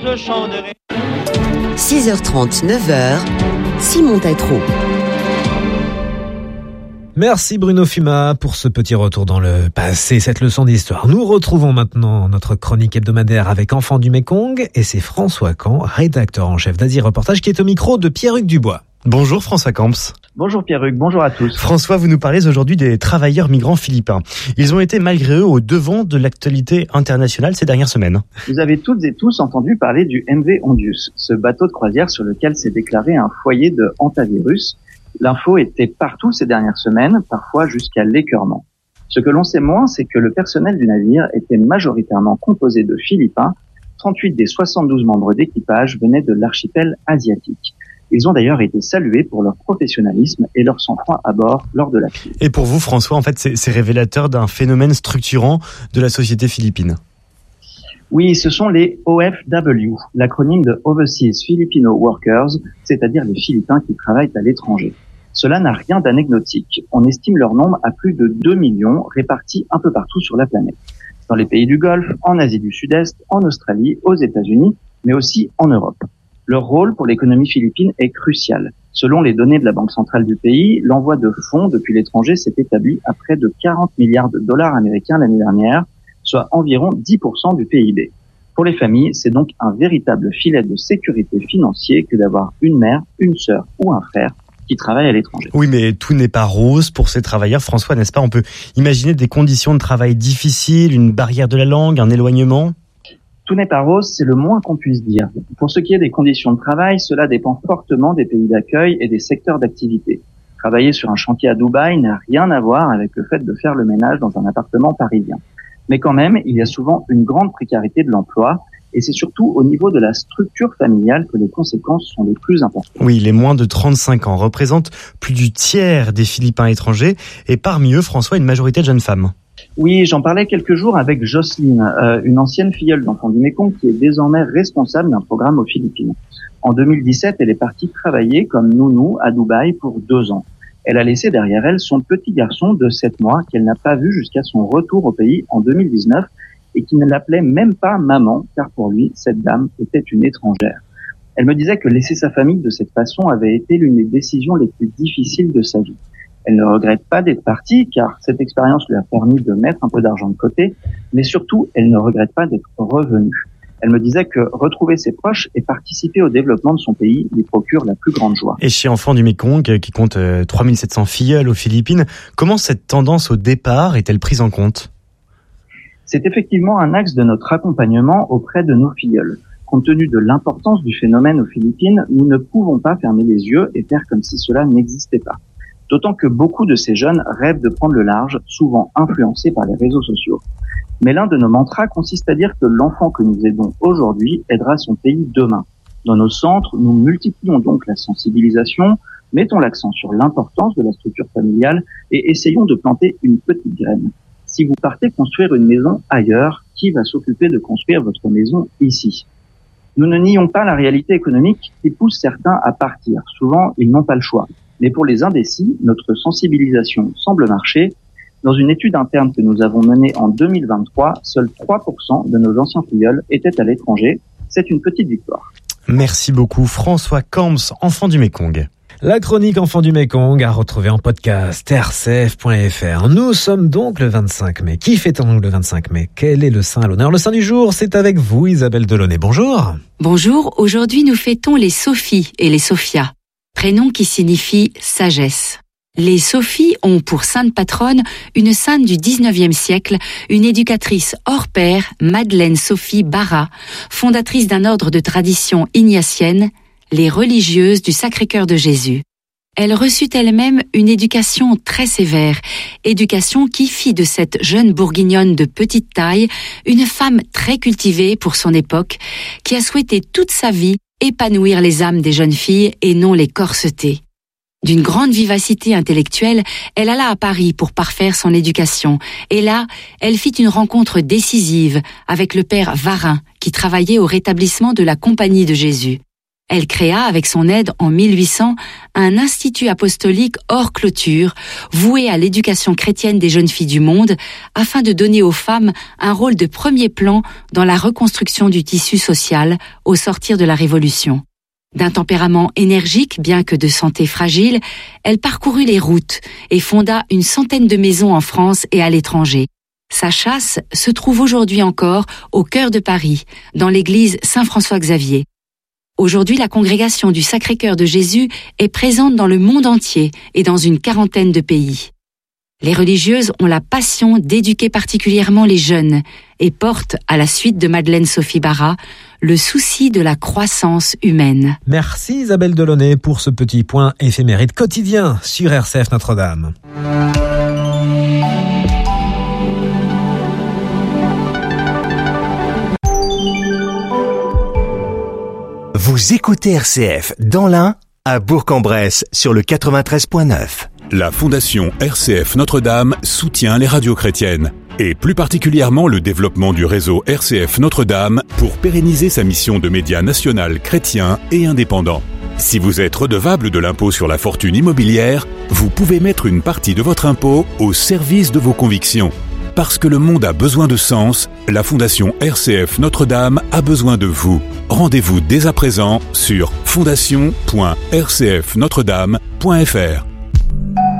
Je chanterai. 6h30, 9h, Simon Tétrault. Merci Bruno Fuma pour ce petit retour dans le passé, cette leçon d'histoire. Nous retrouvons maintenant notre chronique hebdomadaire avec Enfants du Mékong et c'est François Camps, rédacteur en chef d'Asie Reportage, qui est au micro de Pierre-Hugues Dubois. Bonjour François Camps. Bonjour Pierre-Hugues, bonjour à tous. François, vous nous parlez aujourd'hui des travailleurs migrants philippins. Ils ont été malgré eux au devant de l'actualité internationale ces dernières semaines. Vous avez toutes et tous entendu parler du MV Ondius, ce bateau de croisière sur lequel s'est déclaré un foyer de hantavirus. L'info était partout ces dernières semaines, parfois jusqu'à l'écœurement. Ce que l'on sait moins, c'est que le personnel du navire était majoritairement composé de Philippins. 38 des 72 membres d'équipage venaient de l'archipel asiatique. Ils ont d'ailleurs été salués pour leur professionnalisme et leur sang-froid à bord lors de la crise. Et pour vous, François, en fait, c'est révélateur d'un phénomène structurant de la société philippine. Oui, ce sont les OFW, l'acronyme de Overseas Filipino Workers, c'est-à-dire les Philippins qui travaillent à l'étranger. Cela n'a rien d'anecdotique. On estime leur nombre à plus de 2 millions, répartis un peu partout sur la planète. Dans les pays du Golfe, en Asie du Sud-Est, en Australie, aux États-Unis, mais aussi en Europe. Leur rôle pour l'économie philippine est crucial. Selon les données de la Banque centrale du pays, l'envoi de fonds depuis l'étranger s'est établi à près de 40 milliards de dollars américains l'année dernière, soit environ 10% du PIB. Pour les familles, c'est donc un véritable filet de sécurité financier que d'avoir une mère, une sœur ou un frère qui travaillent à l'étranger. Oui, mais tout n'est pas rose pour ces travailleurs, François, n'est-ce pas? On peut imaginer des conditions de travail difficiles, une barrière de la langue, un éloignement. Tout n'est pas rose, c'est le moins qu'on puisse dire. Pour ce qui est des conditions de travail, cela dépend fortement des pays d'accueil et des secteurs d'activité. Travailler sur un chantier à Dubaï n'a rien à voir avec le fait de faire le ménage dans un appartement parisien. Mais quand même, il y a souvent une grande précarité de l'emploi et c'est surtout au niveau de la structure familiale que les conséquences sont les plus importantes. Oui, les moins de 35 ans représentent plus du tiers des Philippins étrangers et parmi eux, François, une majorité de jeunes femmes. Oui, j'en parlais quelques jours avec Jocelyne, une ancienne filleule d'Enfants du Mékong qui est désormais responsable d'un programme aux Philippines. En 2017, elle est partie travailler comme nounou à Dubaï pour 2 ans. Elle a laissé derrière elle son petit garçon de 7 mois qu'elle n'a pas vu jusqu'à son retour au pays en 2019 et qui ne l'appelait même pas maman car pour lui, cette dame était une étrangère. Elle me disait que laisser sa famille de cette façon avait été l'une des décisions les plus difficiles de sa vie. Elle ne regrette pas d'être partie car cette expérience lui a permis de mettre un peu d'argent de côté, mais surtout, elle ne regrette pas d'être revenue. Elle me disait que retrouver ses proches et participer au développement de son pays lui procure la plus grande joie. Et chez Enfants du Mékong, qui compte 3700 filleuls aux Philippines, comment cette tendance au départ est-elle prise en compte? C'est effectivement un axe de notre accompagnement auprès de nos filleuls. Compte tenu de l'importance du phénomène aux Philippines, nous ne pouvons pas fermer les yeux et faire comme si cela n'existait pas. D'autant que beaucoup de ces jeunes rêvent de prendre le large, souvent influencés par les réseaux sociaux. Mais l'un de nos mantras consiste à dire que l'enfant que nous aidons aujourd'hui aidera son pays demain. Dans nos centres, nous multiplions donc la sensibilisation, mettons l'accent sur l'importance de la structure familiale et essayons de planter une petite graine. Si vous partez construire une maison ailleurs, qui va s'occuper de construire votre maison ici? Nous ne nions pas la réalité économique qui pousse certains à partir. Souvent, ils n'ont pas le choix. Mais pour les indécis, notre sensibilisation semble marcher. Dans une étude interne que nous avons menée en 2023, seuls 3% de nos anciens filleuls étaient à l'étranger. C'est une petite victoire. Merci beaucoup François Camps, Enfants du Mékong. La chronique Enfants du Mékong à retrouver en podcast rcf.fr. Nous sommes donc le 25 mai. Qui fête donc le 25 mai? Quel est le saint à l'honneur? Le saint du jour, c'est avec vous Isabelle Delaunay. Bonjour. Bonjour, aujourd'hui nous fêtons les Sophies et les Sophias, prénoms qui signifient sagesse. Les Sophies ont pour sainte patronne une sainte du 19e siècle, une éducatrice hors pair, Madeleine Sophie Barra, fondatrice d'un ordre de tradition ignatienne, les religieuses du Sacré-Cœur de Jésus. Elle reçut elle-même une éducation très sévère, éducation qui fit de cette jeune bourguignonne de petite taille une femme très cultivée pour son époque, qui a souhaité toute sa vie épanouir les âmes des jeunes filles et non les corseter. D'une grande vivacité intellectuelle, elle alla à Paris pour parfaire son éducation. Et là, elle fit une rencontre décisive avec le père Varin, qui travaillait au rétablissement de la Compagnie de Jésus. Elle créa, avec son aide en 1800, un institut apostolique hors clôture, voué à l'éducation chrétienne des jeunes filles du monde, afin de donner aux femmes un rôle de premier plan dans la reconstruction du tissu social au sortir de la Révolution. D'un tempérament énergique, bien que de santé fragile, elle parcourut les routes et fonda une centaine de maisons en France et à l'étranger. Sa châsse se trouve aujourd'hui encore au cœur de Paris, dans l'église Saint-François-Xavier. Aujourd'hui, la congrégation du Sacré-Cœur de Jésus est présente dans le monde entier et dans une quarantaine de pays. Les religieuses ont la passion d'éduquer particulièrement les jeunes et portent, à la suite de Madeleine Sophie Barra, le souci de la croissance humaine. Merci Isabelle Delaunay pour ce petit point éphéméride quotidien sur RCF Notre-Dame. Vous écoutez RCF dans l'Ain, à Bourg-en-Bresse, sur le 93.9. La Fondation RCF Notre-Dame soutient les radios chrétiennes, et plus particulièrement le développement du réseau RCF Notre-Dame pour pérenniser sa mission de média national chrétien et indépendant. Si vous êtes redevable de l'impôt sur la fortune immobilière, vous pouvez mettre une partie de votre impôt au service de vos convictions. Parce que le monde a besoin de sens, la Fondation RCF Notre-Dame a besoin de vous. Rendez-vous dès à présent sur fondation.rcfnotredame.fr.